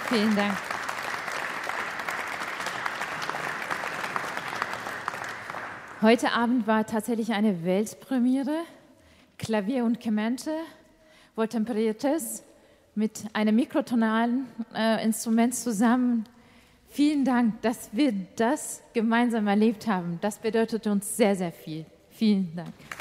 Vielen Dank. Heute Abend war tatsächlich eine Weltpremiere. Klavier und Kemente, wohltemperiertes, mit einem mikrotonalen Instrument zusammen. Vielen Dank, dass wir das gemeinsam erlebt haben. Das bedeutet uns sehr, sehr viel. Vielen Dank.